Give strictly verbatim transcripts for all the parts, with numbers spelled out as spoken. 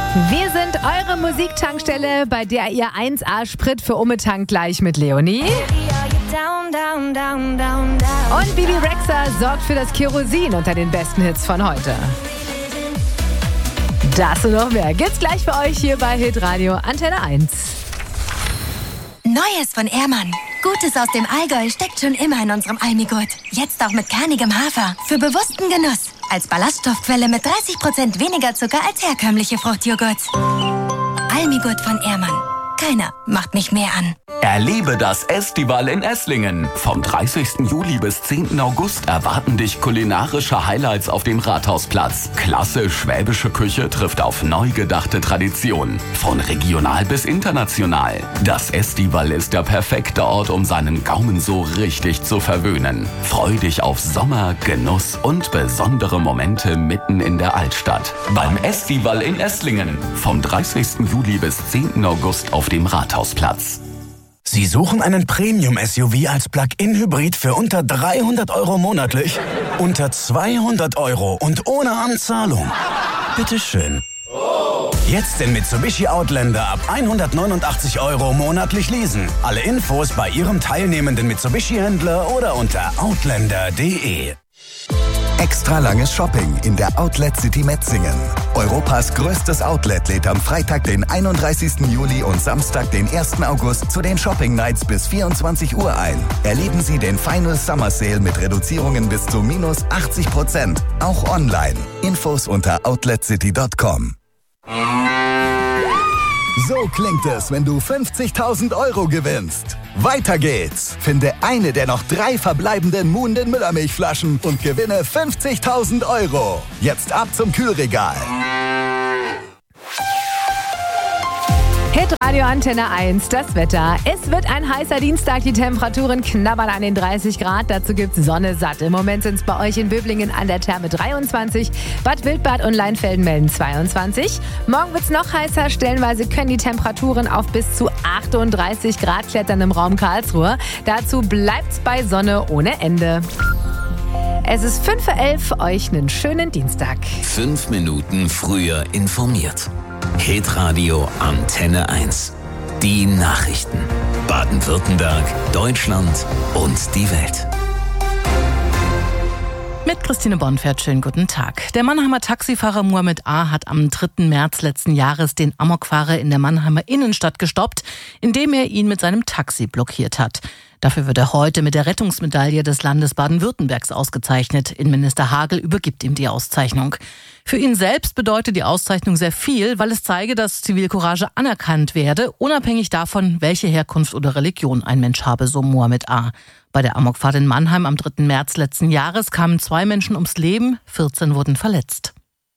Wir sind eure Musiktankstelle, bei der ihr eins A Sprit für Umme tankt, gleich mit Leonie. Und Bibi Rexha sorgt für das Kerosin unter den besten Hits von heute. Das und noch mehr gibt's gleich für euch hier bei Hitradio Antenne eins. Neues von Ehrmann. Gutes aus dem Allgäu steckt schon immer in unserem Almigurt. Jetzt auch mit kernigem Hafer. Für bewussten Genuss. Als Ballaststoffquelle mit dreißig Prozent weniger Zucker als herkömmliche Fruchtjoghurt. Almigurt von Ehrmann. Keiner macht mich mehr an. Erlebe das Estival in Esslingen. Vom dreißigsten Juli bis zehnten August erwarten dich kulinarische Highlights auf dem Rathausplatz. Klasse schwäbische Küche trifft auf neu gedachte Traditionen. Von regional bis international. Das Estival ist der perfekte Ort, um seinen Gaumen so richtig zu verwöhnen. Freu dich auf Sommer, Genuss und besondere Momente mitten in der Altstadt. Beim Estival in Esslingen. Vom dreißigsten Juli bis zehnten August auf dem Rathausplatz. Sie suchen einen Premium-S U V als Plug-in-Hybrid für unter dreihundert Euro monatlich? Unter zweihundert Euro und ohne Anzahlung? Bitteschön. Jetzt den Mitsubishi Outlander ab hundertneunundachtzig Euro monatlich leasen. Alle Infos bei Ihrem teilnehmenden Mitsubishi-Händler oder unter outlander punkt de. Extra langes Shopping in der Outlet City Metzingen. Europas größtes Outlet lädt am Freitag, den einunddreißigsten Juli und Samstag, den ersten August zu den Shopping Nights bis vierundzwanzig Uhr ein. Erleben Sie den Final Summer Sale mit Reduzierungen bis zu minus achtzig Prozent. Auch online. Infos unter outlet city punkt com. So klingt es, wenn du fünfzigtausend Euro gewinnst. Weiter geht's. Finde eine der noch drei verbleibenden Muhnden Müllermilchflaschen und gewinne fünfzigtausend Euro. Jetzt ab zum Kühlregal. Hitradio Antenne eins, das Wetter. Es wird ein heißer Dienstag, die Temperaturen knabbern an den dreißig Grad. Dazu gibt's Sonne satt. Im Moment sind es bei euch in Böblingen an der Therme dreiundzwanzig, Bad Wildbad und Leinfelden melden zweiundzwanzig. Morgen wird's noch heißer, stellenweise können die Temperaturen auf bis zu achtunddreißig Grad klettern im Raum Karlsruhe. Dazu bleibt's bei Sonne ohne Ende. Es ist fünf vor elf, euch einen schönen Dienstag. Fünf Minuten früher informiert. Hitradio Antenne eins. Die Nachrichten. Baden-Württemberg, Deutschland und die Welt. Mit Christine Bonfert, schönen guten Tag. Der Mannheimer Taxifahrer Mohammed A. hat am dritten März letzten Jahres den Amokfahrer in der Mannheimer Innenstadt gestoppt, indem er ihn mit seinem Taxi blockiert hat. Dafür wird er heute mit der Rettungsmedaille des Landes Baden-Württembergs ausgezeichnet. Innenminister Hagel übergibt ihm die Auszeichnung. Für ihn selbst bedeutet die Auszeichnung sehr viel, weil es zeige, dass Zivilcourage anerkannt werde, unabhängig davon, welche Herkunft oder Religion ein Mensch habe, so Mohammed A. Bei der Amokfahrt in Mannheim am dritten März letzten Jahres kamen zwei Menschen ums Leben, vierzehn wurden verletzt.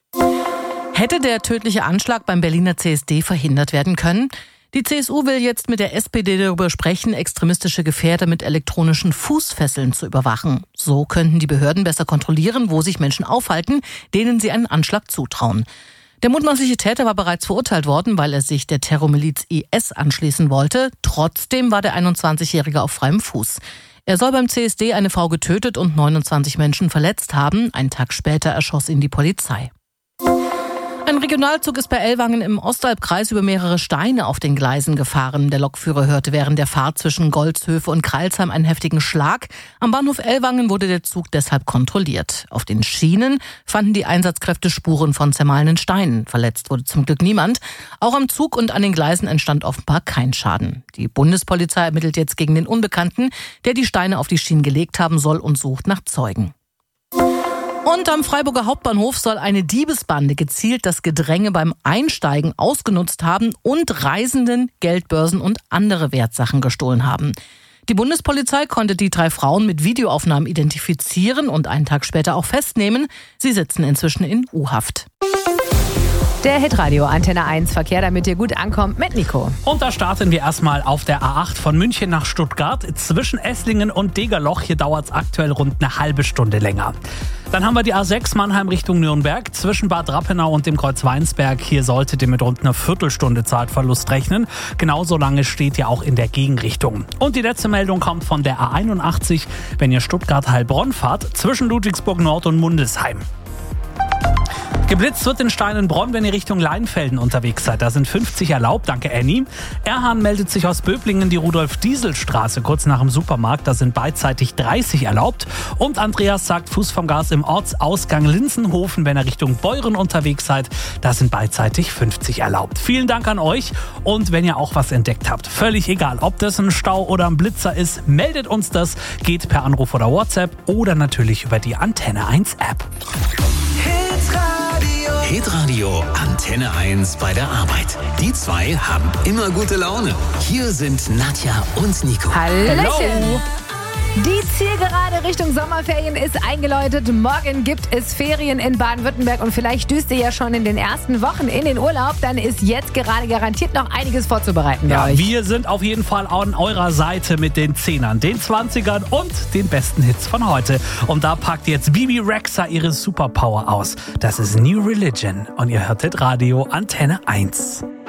Hätte der tödliche Anschlag beim Berliner C S D verhindert werden können? Die C S U will jetzt mit der S P D darüber sprechen, extremistische Gefährder mit elektronischen Fußfesseln zu überwachen. So könnten die Behörden besser kontrollieren, wo sich Menschen aufhalten, denen sie einen Anschlag zutrauen. Der mutmaßliche Täter war bereits verurteilt worden, weil er sich der Terrormiliz I S anschließen wollte. Trotzdem war der einundzwanzigjährige auf freiem Fuß. Er soll beim C S D eine Frau getötet und neunundzwanzig Menschen verletzt haben. Einen Tag später erschoss ihn die Polizei. Ein Regionalzug ist bei Ellwangen im Ostalbkreis über mehrere Steine auf den Gleisen gefahren. Der Lokführer hörte während der Fahrt zwischen Goldshöfe und Kreilsheim einen heftigen Schlag. Am Bahnhof Ellwangen wurde der Zug deshalb kontrolliert. Auf den Schienen fanden die Einsatzkräfte Spuren von zermahlenen Steinen. Verletzt wurde zum Glück niemand. Auch am Zug und an den Gleisen entstand offenbar kein Schaden. Die Bundespolizei ermittelt jetzt gegen den Unbekannten, der die Steine auf die Schienen gelegt haben soll, und sucht nach Zeugen. Und am Freiburger Hauptbahnhof soll eine Diebesbande gezielt das Gedränge beim Einsteigen ausgenutzt haben und Reisenden Geldbörsen und andere Wertsachen gestohlen haben. Die Bundespolizei konnte die drei Frauen mit Videoaufnahmen identifizieren und einen Tag später auch festnehmen. Sie sitzen inzwischen in U-Haft. Der Hitradio Antenne eins Verkehr, damit ihr gut ankommt, mit Nico. Und da starten wir erstmal auf der A acht von München nach Stuttgart. Zwischen Esslingen und Degerloch, hier dauert es aktuell rund eine halbe Stunde länger. Dann haben wir die A sechs Mannheim Richtung Nürnberg. Zwischen Bad Rappenau und dem Kreuz Weinsberg, hier solltet ihr mit rund einer Viertelstunde Zeitverlust rechnen. Genauso lange steht ihr auch in der Gegenrichtung. Und die letzte Meldung kommt von der A einundachtzig, wenn ihr Stuttgart-Heilbronn fahrt, zwischen Ludwigsburg Nord und Mundelsheim. Geblitzt wird in Steinenbronn, wenn ihr Richtung Leinfelden unterwegs seid. Da sind fünfzig erlaubt, danke Annie. Erhan meldet sich aus Böblingen, die Rudolf-Diesel-Straße, kurz nach dem Supermarkt. Da sind beidseitig dreißig erlaubt. Und Andreas sagt, Fuß vom Gas im Ortsausgang Linsenhofen, wenn ihr Richtung Beuren unterwegs seid. Da sind beidseitig fünfzig erlaubt. Vielen Dank an euch. Und wenn ihr auch was entdeckt habt, völlig egal, ob das ein Stau oder ein Blitzer ist, meldet uns das. Geht per Anruf oder WhatsApp oder natürlich über die Antenne eins App. Hitradio Antenne eins bei der Arbeit. Die zwei haben immer gute Laune. Hier sind Nadja und Nico. Hallöchen. Die Zielgerade Richtung Sommerferien ist eingeläutet. Morgen gibt es Ferien in Baden-Württemberg und vielleicht düst ihr ja schon in den ersten Wochen in den Urlaub. Dann ist jetzt gerade garantiert noch einiges vorzubereiten bei Ja, euch. wir sind auf jeden Fall an eurer Seite mit den Zehnern, den Zwanzigern und den besten Hits von heute. Und da packt jetzt Bibi Rexha ihre Superpower aus. Das ist New Religion und ihr hört Hitradio Antenne eins.